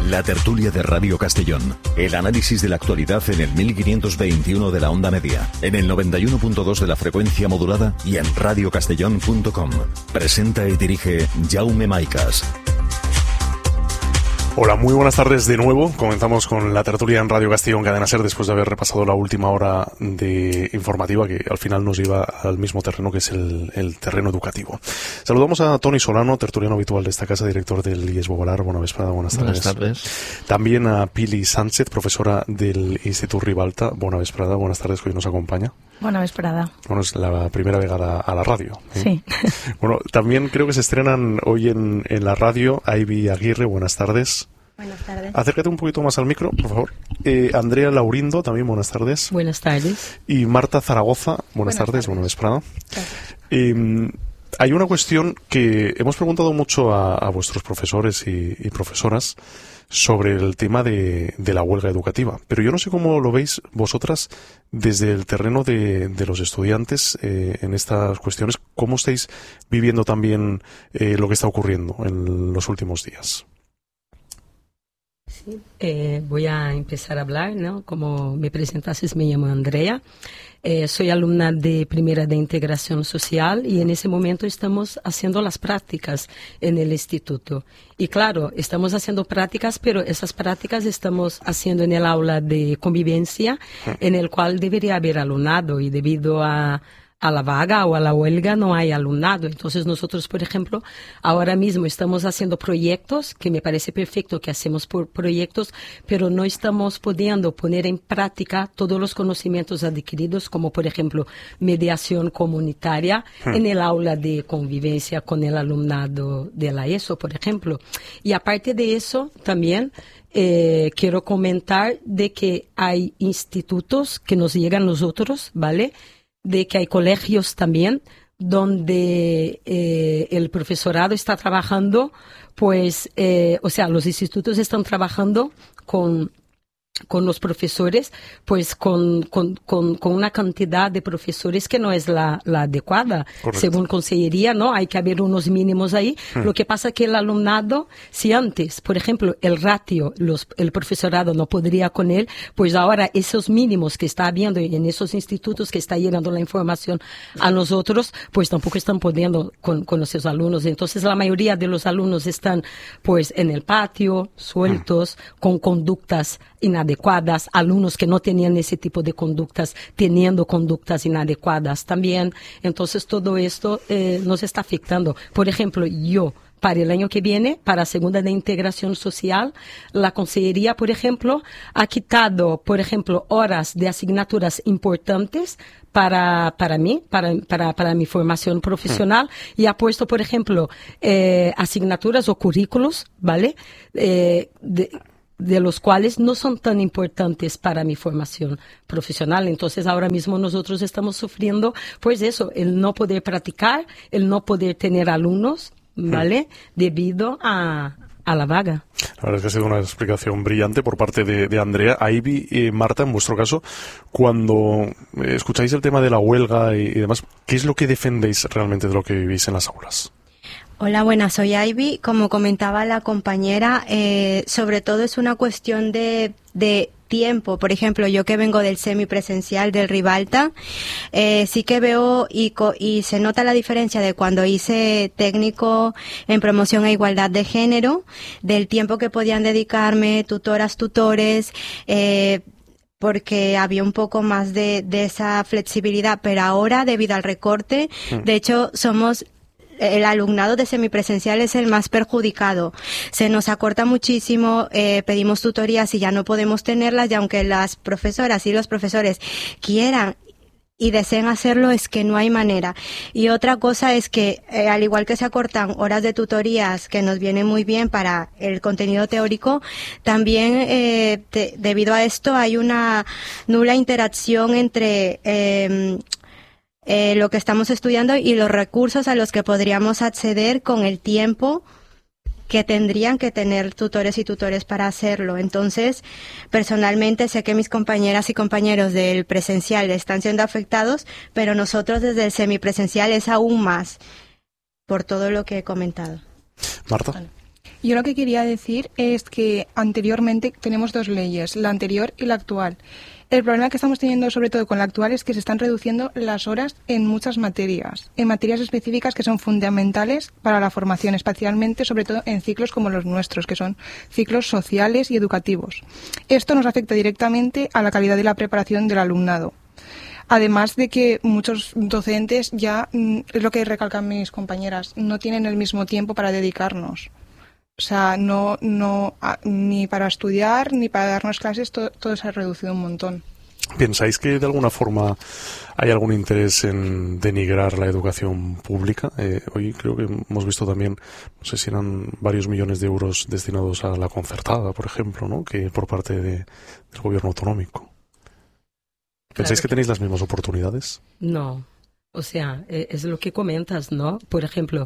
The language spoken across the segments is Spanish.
La tertulia de Radio Castellón. El análisis de la actualidad en el 1521 de la onda media, en el 91.2 de la frecuencia modulada y en radiocastellón.com. Presenta y dirige Jaume Maicas. Hola, muy buenas tardes de nuevo. Comenzamos con la tertulia en Radio Castellón Cadena Ser después de haber repasado la última hora de informativa que al final nos lleva al mismo terreno que es el terreno educativo. Saludamos a Toni Solano, tertuliano habitual de esta casa, director del IES Bovalar. Buenas tardes. Buenas tardes. También a Pili Sánchez, profesora del Instituto Ribalta. Buenas tardes, que hoy nos acompaña. Buena vesprada. Bueno, es la primera vegada a la radio, ¿eh? Sí. Bueno, también creo que se estrenan hoy en la radio Ivy Aguirre. Buenas tardes. Buenas tardes. Acércate un poquito más al micro, por favor. Andrea Laurindo, también buenas tardes. Buenas tardes. Y Marta Zaragoza, buenas tardes. Buena vesprada. Hay una cuestión que hemos preguntado mucho a vuestros profesores y profesoras sobre el tema de la huelga educativa. Pero yo no sé cómo lo veis vosotras desde el terreno de los estudiantes en estas cuestiones. ¿Cómo estáis viviendo también lo que está ocurriendo en los últimos días? Sí, voy a empezar a hablar, ¿no? Como me presentaste, me llamo Andrea. Soy alumna de primera de integración social y en ese momento estamos haciendo las prácticas en el instituto. Y claro, estamos haciendo prácticas, pero esas prácticas estamos haciendo en el aula de convivencia, en el cual debería haber alumnado, y debido a la vaga o a la huelga no hay alumnado. Entonces nosotros, por ejemplo, ahora mismo estamos haciendo proyectos, que me parece perfecto que hacemos por proyectos, pero no estamos pudiendo poner en práctica todos los conocimientos adquiridos, como por ejemplo mediación comunitaria en el aula de convivencia con el alumnado de la ESO, por ejemplo. Y aparte de eso, también quiero comentar de que hay institutos que nos llegan nosotros, ¿vale?, de que hay colegios también donde el profesorado está trabajando, pues, los institutos están trabajando con los profesores, pues con una cantidad de profesores que no es la adecuada. Correcto. Según Consellería, ¿no? Hay que haber unos mínimos ahí. Lo que pasa es que el alumnado, si antes, por ejemplo, el ratio, el profesorado no podría con él, pues ahora esos mínimos que está habiendo en esos institutos que está llegando la información a nosotros, pues tampoco están pudiendo con esos alumnos. Entonces la mayoría de los alumnos están pues en el patio, sueltos, con conductas inadecuadas, alumnos que no tenían ese tipo de conductas, teniendo conductas inadecuadas también. Entonces todo esto nos está afectando. Por ejemplo, yo, para el año que viene, para segunda de integración social, la Consellería, por ejemplo, ha quitado, por ejemplo, horas de asignaturas importantes para mí, para mi formación profesional, y ha puesto, por ejemplo, asignaturas o currículos, ¿vale?, de los cuales no son tan importantes para mi formación profesional. Entonces ahora mismo nosotros estamos sufriendo, pues eso, el no poder practicar, el no poder tener alumnos, ¿vale?, debido a la vaga. La verdad es que ha sido una explicación brillante por parte de Andrea. Ivy, Marta, en vuestro caso, cuando escucháis el tema de la huelga y demás, ¿qué es lo que defendéis realmente de lo que vivís en las aulas? Hola, buenas, soy Ivy. Como comentaba la compañera, sobre todo es una cuestión de tiempo. Por ejemplo, yo que vengo del semipresencial del Ribalta, sí que veo y se nota la diferencia de cuando hice técnico en promoción a igualdad de género, del tiempo que podían dedicarme tutoras, tutores, porque había un poco más de esa flexibilidad, pero ahora, debido al recorte, de hecho, el alumnado de semipresencial es el más perjudicado. Se nos acorta muchísimo, pedimos tutorías y ya no podemos tenerlas, y aunque las profesoras y los profesores quieran y deseen hacerlo, es que no hay manera. Y otra cosa es que, al igual que se acortan horas de tutorías, que nos viene muy bien para el contenido teórico, también debido a esto hay una nula interacción entre lo que estamos estudiando y los recursos a los que podríamos acceder con el tiempo que tendrían que tener tutores y tutores para hacerlo. Entonces, personalmente sé que mis compañeras y compañeros del presencial están siendo afectados, pero nosotros desde el semipresencial es aún más, por todo lo que he comentado. Marta. Yo lo que quería decir es que anteriormente tenemos dos leyes, la anterior y la actual. El problema que estamos teniendo sobre todo con la actual es que se están reduciendo las horas en muchas materias, en materias específicas que son fundamentales para la formación, especialmente sobre todo en ciclos como los nuestros, que son ciclos sociales y educativos. Esto nos afecta directamente a la calidad de la preparación del alumnado. Además de que muchos docentes ya, es lo que recalcan mis compañeras, no tienen el mismo tiempo para dedicarnos. O sea, no ni para estudiar ni para darnos clases, todo se ha reducido un montón. ¿Pensáis que de alguna forma hay algún interés en denigrar la educación pública? Hoy creo que hemos visto también, no sé si eran varios millones de euros destinados a la concertada, por ejemplo, ¿no? Que por parte del gobierno autonómico. ¿Pensáis que tenéis las mismas oportunidades? No. O sea, es lo que comentas, ¿no? Por ejemplo,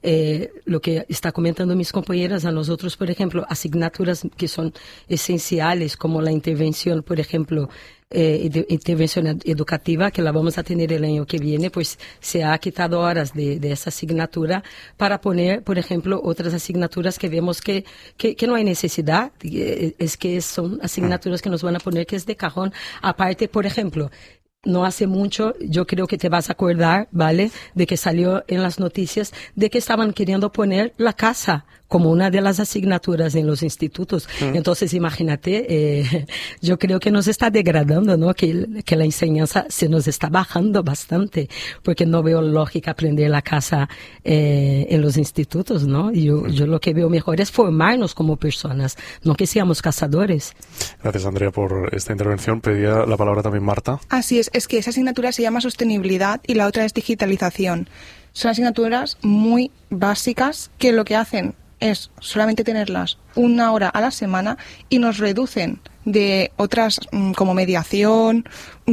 lo que está comentando mis compañeras, a nosotros, por ejemplo, asignaturas que son esenciales, como la intervención, por ejemplo, intervención educativa, que la vamos a tener el año que viene, pues se ha quitado horas de esa asignatura para poner, por ejemplo, otras asignaturas que vemos que no hay necesidad, es que son asignaturas que nos van a poner que es de cajón. Aparte, por ejemplo, no hace mucho, yo creo que te vas a acordar, ¿vale?, de que salió en las noticias de que estaban queriendo poner la casa como una de las asignaturas en los institutos. Entonces, imagínate, yo creo que nos está degradando, ¿no?, que la enseñanza se nos está bajando bastante, porque no veo lógica aprender la casa en los institutos, ¿no? Yo lo que veo mejor es formarnos como personas, no que seamos cazadores. Gracias, Andrea, por esta intervención. Pedía la palabra también Marta. Así es que esa asignatura se llama sostenibilidad y la otra es digitalización. Son asignaturas muy básicas que lo que hacen es solamente tenerlas una hora a la semana y nos reducen de otras como mediación,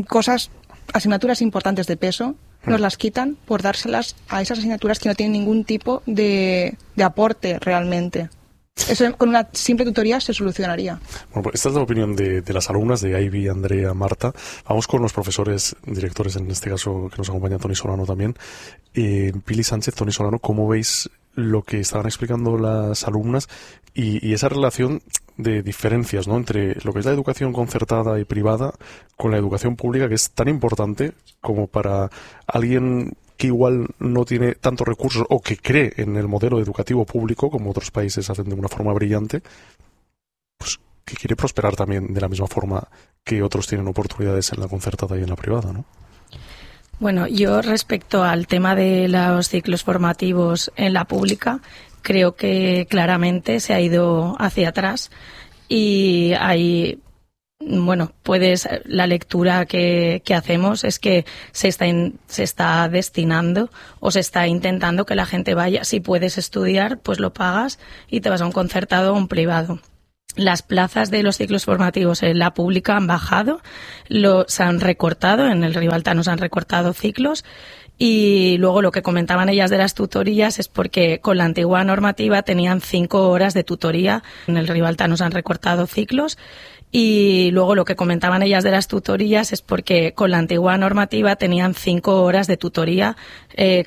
asignaturas importantes de peso, nos las quitan por dárselas a esas asignaturas que no tienen ningún tipo de aporte realmente. Eso con una simple tutoría se solucionaría. Bueno, pues esta es la opinión de las alumnas de Ivy, Andrea, Marta. Vamos con los profesores, directores, en este caso que nos acompaña Toni Solano también. Pili Sánchez, Toni Solano, ¿cómo veis lo que estaban explicando las alumnas y esa relación de diferencias, ¿no?, entre lo que es la educación concertada y privada con la educación pública, que es tan importante como para alguien que igual no tiene tantos recursos o que cree en el modelo educativo público, como otros países hacen de una forma brillante, pues que quiere prosperar también de la misma forma que otros tienen oportunidades en la concertada y en la privada, ¿no? Bueno, yo respecto al tema de los ciclos formativos en la pública, creo que claramente se ha ido hacia atrás y hay... Bueno, la lectura que hacemos es que se está destinando o se está intentando que la gente vaya. Si puedes estudiar, pues lo pagas y te vas a un concertado o un privado. Las plazas de los ciclos formativos en la pública han bajado, se han recortado, en el Ribalta se han recortado ciclos. Y luego lo que comentaban ellas de las tutorías es porque con la antigua normativa tenían 5 horas de tutoría, en el Ribalta se han recortado ciclos. Y luego lo que comentaban ellas de las tutorías es porque con la antigua normativa tenían 5 horas de tutoría